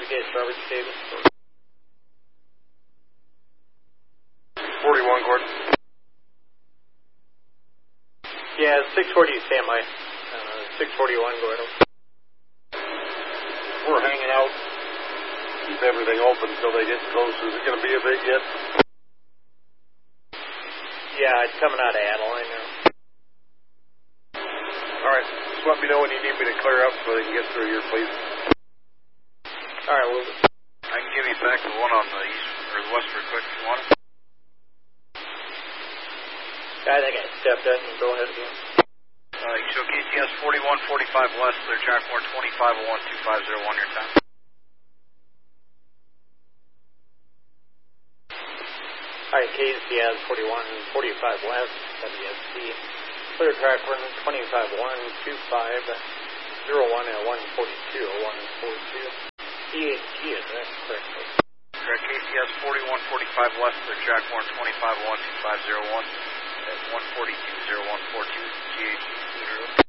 Gage, Robert Davis. 41, Gordon. Yeah, 640 standby. 641, go ahead. We're hanging out. Keep everything open until they get close. Is it going to be a big hit? Yeah, it's coming out of Adeline now. All right, just let me know when you need me to clear up so they can get through here, please. All right, well, I can give you back the one on the east or the west real quick if you want. I think I stepped in. Go ahead again. You show KCS 4145 west, clear track 42501 2501 your time. All right, KCS 4145 west, WSC. Clear track 125 125 01 at 142 142. EHG, is that correct? Correct, KCS 4145 west, clear track 125 12501 at 142 0142 GHG.